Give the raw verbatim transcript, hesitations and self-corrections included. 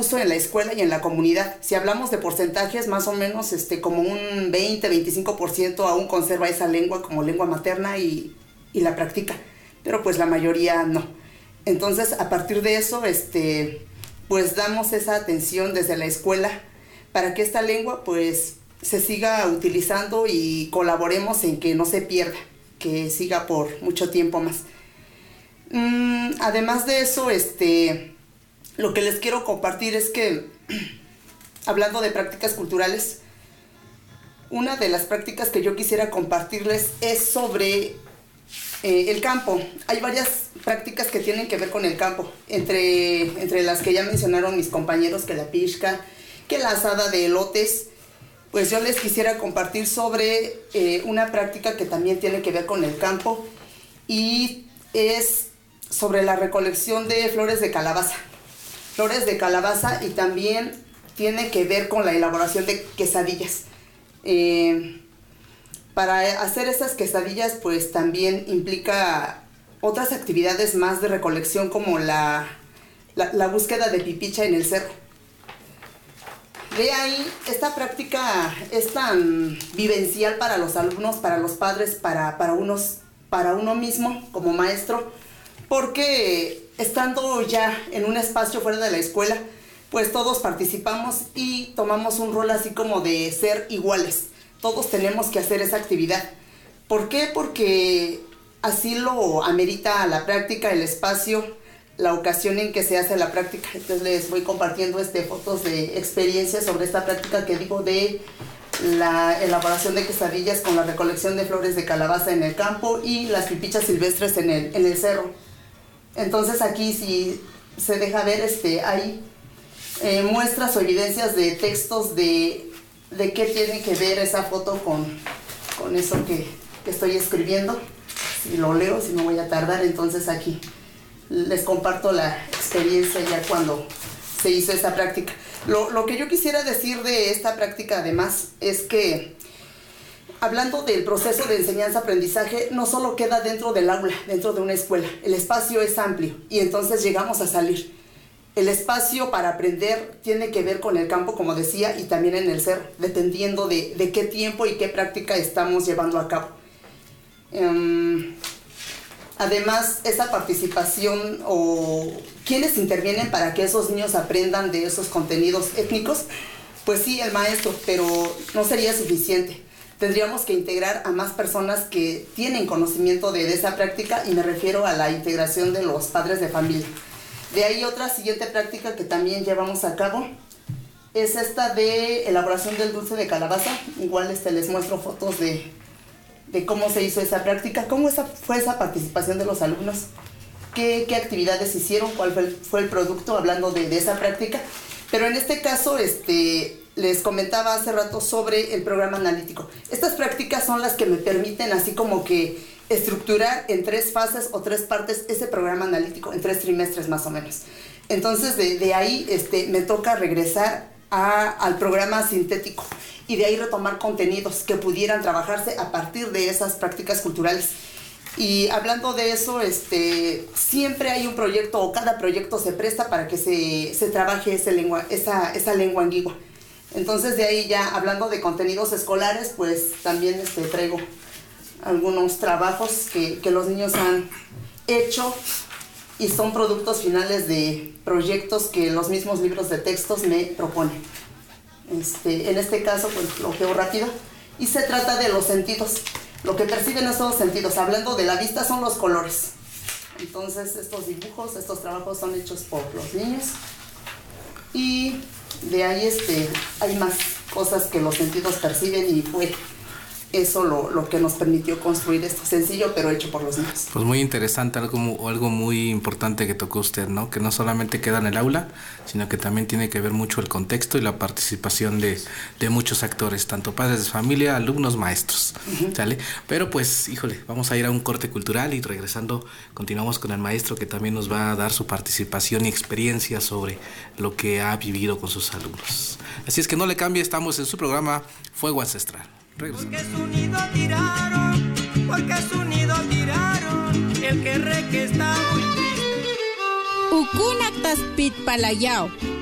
uso en la escuela y en la comunidad. Si hablamos de porcentajes, más o menos este, como un veinte a veinticinco por ciento aún conserva esa lengua como lengua materna y, y la practica, pero pues la mayoría no. Entonces, a partir de eso, este, pues damos esa atención desde la escuela para que esta lengua pues se siga utilizando y colaboremos en que no se pierda, que siga por mucho tiempo más. Mm, además de eso, este, lo que les quiero compartir es que, hablando de prácticas culturales, una de las prácticas que yo quisiera compartirles es sobre eh, el campo. Hay varias prácticas que tienen que ver con el campo, entre, entre las que ya mencionaron mis compañeros, que la pishka, que la asada de elotes. Pues yo les quisiera compartir sobre eh, una práctica que también tiene que ver con el campo y es sobre la recolección de flores de calabaza. Flores de calabaza y también tiene que ver con la elaboración de quesadillas. Eh, para hacer esas quesadillas pues también implica otras actividades más de recolección como la, la, la búsqueda de pipicha en el cerro. De ahí, esta práctica es tan vivencial para los alumnos, para los padres, para, para, unos, para uno mismo como maestro, porque estando ya en un espacio fuera de la escuela, pues todos participamos y tomamos un rol así como de ser iguales. Todos tenemos que hacer esa actividad. ¿Por qué? Porque así lo amerita la práctica, el espacio, la ocasión en que se hace la práctica. Entonces les voy compartiendo este, fotos de experiencias sobre esta práctica que digo de la elaboración de quesadillas con la recolección de flores de calabaza en el campo y las pipichas silvestres en el, en el cerro. Entonces aquí si se deja ver, este, hay eh, muestras o evidencias de textos de, de qué tiene que ver esa foto con, con eso que, que estoy escribiendo. Si lo leo, si no voy a tardar, entonces aquí les comparto la experiencia ya cuando se hizo esta práctica. Lo, lo que yo quisiera decir de esta práctica además es que, hablando del proceso de enseñanza-aprendizaje, no solo queda dentro del aula, dentro de una escuela. El espacio es amplio y entonces llegamos a salir. El espacio para aprender tiene que ver con el campo, como decía, y también en el cerro, dependiendo de, de qué tiempo y qué práctica estamos llevando a cabo. Um, Además, esa participación o quienes intervienen para que esos niños aprendan de esos contenidos étnicos, pues sí, el maestro, pero no sería suficiente. Tendríamos que integrar a más personas que tienen conocimiento de, de esa práctica y me refiero a la integración de los padres de familia. De ahí otra siguiente práctica que también llevamos a cabo es esta de elaboración del dulce de calabaza. Igual este, les muestro fotos de... de cómo se hizo esa práctica, cómo esa, fue esa participación de los alumnos, qué, qué actividades hicieron, cuál fue el, fue el producto, hablando de, de esa práctica. Pero en este caso, este, les comentaba hace rato sobre el programa analítico. Estas prácticas son las que me permiten así como que estructurar en tres fases o tres partes ese programa analítico, en tres trimestres más o menos. Entonces, de, de ahí este, me toca regresar a, al programa sintético y de ahí retomar contenidos que pudieran trabajarse a partir de esas prácticas culturales. Y hablando de eso, este, siempre hay un proyecto o cada proyecto se presta para que se, se trabaje esa lengua, esa, esa lengua antigua. Entonces de ahí ya hablando de contenidos escolares, pues también este, traigo algunos trabajos que, que los niños han hecho y son productos finales de proyectos que los mismos libros de textos me proponen. Este, en este caso, pues lo veo rápido, y se trata de los sentidos. Lo que perciben esos sentidos, hablando de la vista, son los colores. Entonces, estos dibujos, estos trabajos son hechos por los niños. Y de ahí este, hay más cosas que los sentidos perciben y fue eso lo, lo que nos permitió construir esto sencillo, pero hecho por los niños. Pues muy interesante, algo, algo muy importante que tocó usted, ¿no? Que no solamente queda en el aula, sino que también tiene que ver mucho el contexto y la participación de, de muchos actores, tanto padres de familia, alumnos, maestros, uh-huh. ¿Sale? Pero pues, híjole, vamos a ir a un corte cultural y regresando continuamos con el maestro que también nos va a dar su participación y experiencia sobre lo que ha vivido con sus alumnos. Así es que no le cambie, estamos en su programa Fuego Ancestral. Porque su nido tiraron, porque su nido tiraron, el que re que está muy triste. Ukunaktas pit palayao.